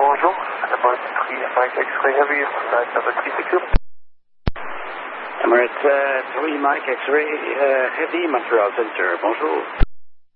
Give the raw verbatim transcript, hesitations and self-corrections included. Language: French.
bonjour. Emirates three Mike X-ray Heavy, flight number three six zero. Emirates uh, three Mike X-ray uh, Heavy, Montreal Center, bonjour.